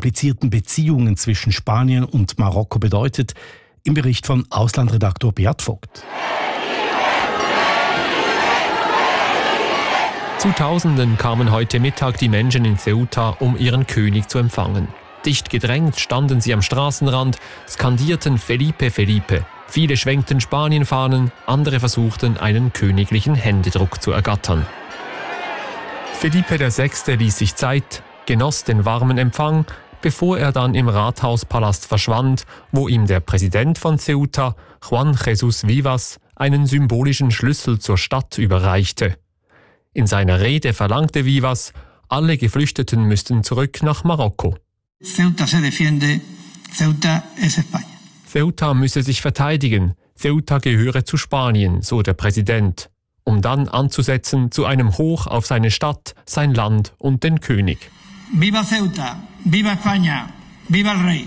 komplizierten Beziehungen zwischen Spanien und Marokko bedeutet, im Bericht von Auslandredaktor Beat Vogt. Zu Tausenden kamen heute Mittag die Menschen in Ceuta, um ihren König zu empfangen. Dicht gedrängt standen sie am Straßenrand, skandierten Felipe, Felipe. Viele schwenkten Spanienfahnen, andere versuchten, einen königlichen Händedruck zu ergattern. Felipe VI. Ließ sich Zeit, genoss den warmen Empfang, bevor er dann im Rathauspalast verschwand, wo ihm der Präsident von Ceuta, Juan Jesús Vivas, einen symbolischen Schlüssel zur Stadt überreichte. In seiner Rede verlangte Vivas, alle Geflüchteten müssten zurück nach Marokko. Ceuta se defiende, Ceuta es España. Ceuta müsse sich verteidigen, Ceuta gehöre zu Spanien, so der Präsident, um dann anzusetzen zu einem Hoch auf seine Stadt, sein Land und den König. Viva Ceuta, viva España, viva el Rey.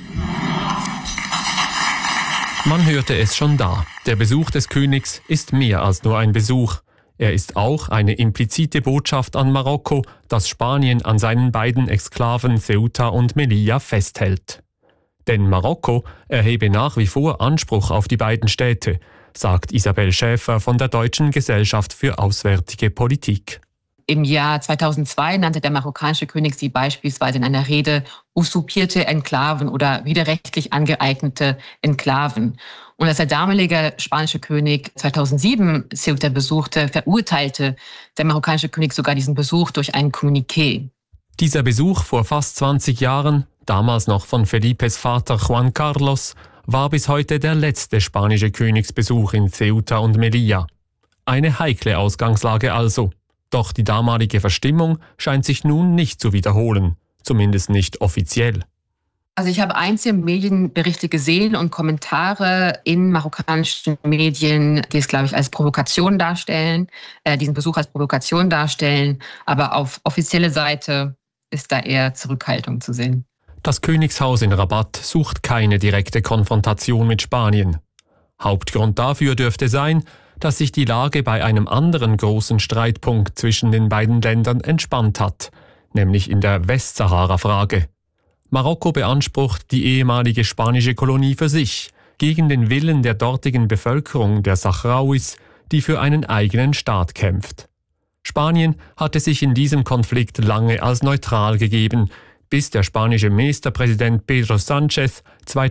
Man hörte es schon da, der Besuch des Königs ist mehr als nur ein Besuch. Er ist auch eine implizite Botschaft an Marokko, dass Spanien an seinen beiden Exklaven Ceuta und Melilla festhält. Denn Marokko erhebe nach wie vor Anspruch auf die beiden Städte, sagt Isabel Schäfer von der Deutschen Gesellschaft für Auswärtige Politik. Im Jahr 2002 nannte der marokkanische König sie beispielsweise in einer Rede usurpierte Enklaven oder widerrechtlich angeeignete Enklaven. Und als der damalige spanische König 2007 Ceuta besuchte, verurteilte der marokkanische König sogar diesen Besuch durch ein Kommuniqué. Dieser Besuch vor fast 20 Jahren, damals noch von Felipes Vater Juan Carlos, war bis heute der letzte spanische Königsbesuch in Ceuta und Melilla. Eine heikle Ausgangslage also. Doch die damalige Verstimmung scheint sich nun nicht zu wiederholen, zumindest nicht offiziell. Also ich habe einzelne Medienberichte gesehen und Kommentare in marokkanischen Medien, die es, glaube ich, als Provokation darstellen, diesen Besuch als Provokation darstellen. Aber auf offizielle Seite ist da eher Zurückhaltung zu sehen. Das Königshaus in Rabat sucht keine direkte Konfrontation mit Spanien. Hauptgrund dafür dürfte sein, dass sich die Lage bei einem anderen großen Streitpunkt zwischen den beiden Ländern entspannt hat, nämlich in der Westsahara-Frage. Marokko beansprucht die ehemalige spanische Kolonie für sich, gegen den Willen der dortigen Bevölkerung der Sahrauis, die für einen eigenen Staat kämpft. Spanien hatte sich in diesem Konflikt lange als neutral gegeben, bis der spanische Ministerpräsident Pedro Sánchez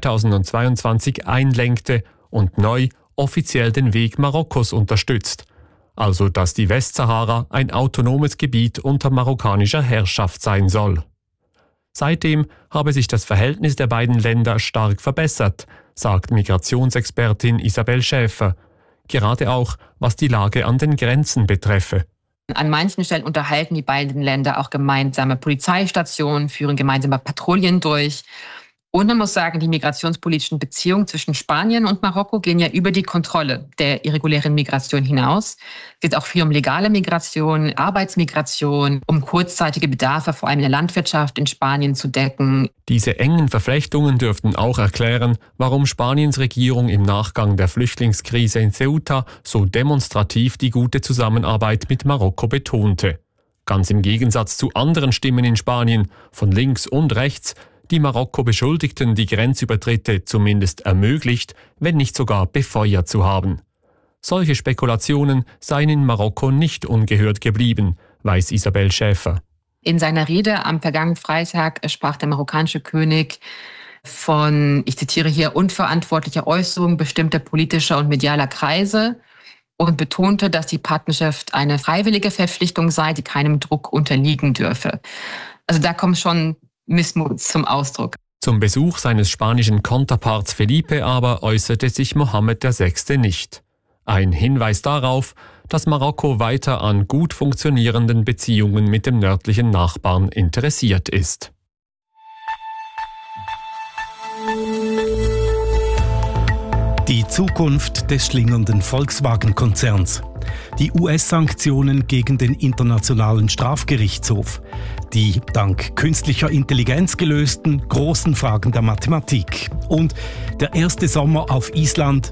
2022 einlenkte und neu offiziell den Weg Marokkos unterstützt, also dass die Westsahara ein autonomes Gebiet unter marokkanischer Herrschaft sein soll. Seitdem habe sich das Verhältnis der beiden Länder stark verbessert, sagt Migrationsexpertin Isabel Schäfer, gerade auch was die Lage an den Grenzen betreffe. An manchen Stellen unterhalten die beiden Länder auch gemeinsame Polizeistationen, führen gemeinsame Patrouillen durch. Und man muss sagen, die migrationspolitischen Beziehungen zwischen Spanien und Marokko gehen ja über die Kontrolle der irregulären Migration hinaus. Es geht auch viel um legale Migration, Arbeitsmigration, um kurzzeitige Bedarfe, vor allem in der Landwirtschaft in Spanien zu decken. Diese engen Verflechtungen dürften auch erklären, warum Spaniens Regierung im Nachgang der Flüchtlingskrise in Ceuta so demonstrativ die gute Zusammenarbeit mit Marokko betonte. Ganz im Gegensatz zu anderen Stimmen in Spanien, von links und rechts, die Marokko beschuldigten, die Grenzübertritte zumindest ermöglicht, wenn nicht sogar befeuert zu haben. Solche Spekulationen seien in Marokko nicht ungehört geblieben, weiß Isabel Schäfer. In seiner Rede am vergangenen Freitag sprach der marokkanische König von, ich zitiere hier, unverantwortlicher Äußerung bestimmter politischer und medialer Kreise und betonte, dass die Partnerschaft eine freiwillige Verpflichtung sei, die keinem Druck unterliegen dürfe. Also da kommt schon Missmut zum Ausdruck. Zum Besuch seines spanischen Konterparts Felipe aber äußerte sich Mohammed VI. Nicht. Ein Hinweis darauf, dass Marokko weiter an gut funktionierenden Beziehungen mit dem nördlichen Nachbarn interessiert ist. Die Zukunft des schlingernden Volkswagen-Konzerns. Die US-Sanktionen gegen den Internationalen Strafgerichtshof. Die dank künstlicher Intelligenz gelösten großen Fragen der Mathematik. Und der erste Sommer auf Island